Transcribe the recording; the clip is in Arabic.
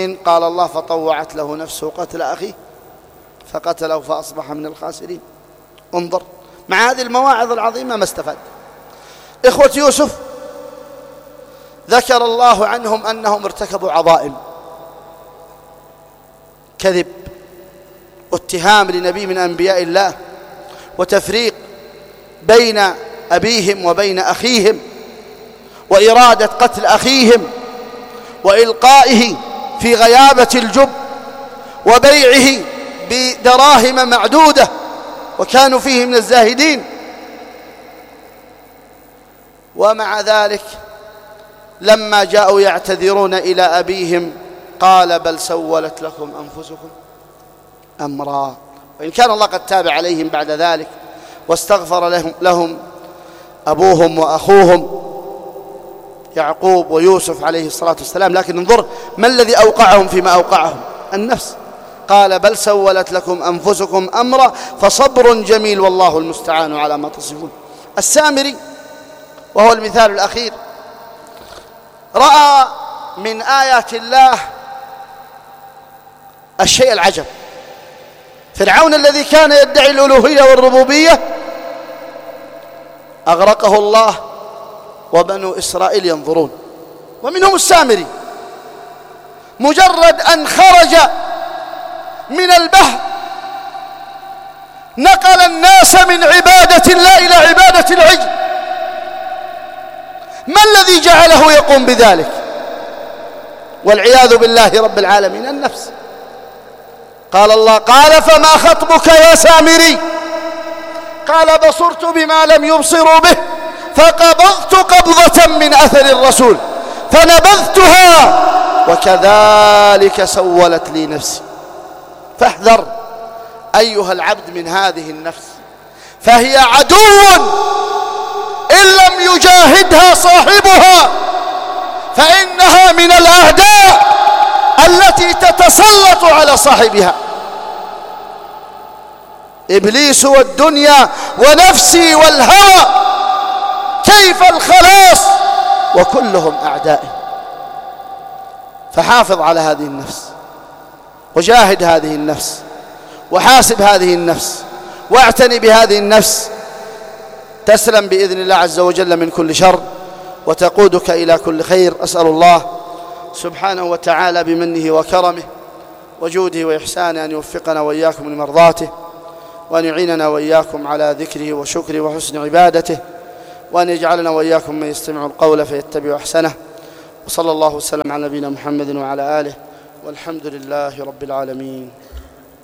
حين قال الله فطوعت له نفسه قتل أخيه فقتله فأصبح من الخاسرين. انظر مع هذه المواعظ العظيمة ما استفاد. إخوة يوسف ذكر الله عنهم أنهم ارتكبوا عظائم، كذب واتهام لنبي من أنبياء الله وتفريق بين أبيهم وبين أخيهم وإرادة قتل أخيهم وإلقائه في غيابة الجب وبيعه بدراهم معدودة وكانوا فيه من الزاهدين. ومع ذلك لما جاءوا يعتذرون إلى أبيهم قال بل سولت لكم أنفسكم أمرا، وإن كان الله قد تاب عليهم بعد ذلك واستغفر لهم أبوهم وأخوهم يعقوب ويوسف عليه الصلاة والسلام، لكن انظر ما الذي أوقعهم فيما أوقعهم؟ النفس. قال بل سولت لكم أنفسكم أمرا فصبر جميل والله المستعان على ما تصفون. السامري وهو المثال الأخير رأى من آيات الله الشيء العجب. فرعون الذي كان يدعي الألوهية والربوبية أغرقه الله وبنو إسرائيل ينظرون، ومنهم السامري مجرد أن خرج من البحر نقل الناس من عبادة الله إلى عبادة العجل. ما الذي جعله يقوم بذلك؟ والعياذ بالله رب العالمين النفس. قال الله قال فما خطبك يا سامري؟ قال بصرت بما لم يبصروا به فقبضت قبضة من أثر الرسول فنبذتها وكذلك سولت لي نفسي. فاحذر أيها العبد من هذه النفس، فهي عدو إن لم يجاهدها صاحبها، فإنها من الأعداء التي تتسلط على صاحبها. إبليس والدنيا ونفسي والهوى، كيف الخلاص وكلهم أعدائي؟ فحافظ على هذه النفس وجاهد هذه النفس وحاسب هذه النفس واعتني بهذه النفس، تسلم بإذن الله عز وجل من كل شر وتقودك إلى كل خير. أسأل الله سبحانه وتعالى بمنه وكرمه وجوده وإحسانه أن يوفقنا وإياكم لمرضاته، وأن يعيننا وإياكم على ذكره وشكره وحسن عبادته، وأن يجعلنا وإياكم من يستمع القول فيتبع أحسنه. وصلى الله وسلم على نبينا محمد وعلى آله، والحمد لله رب العالمين.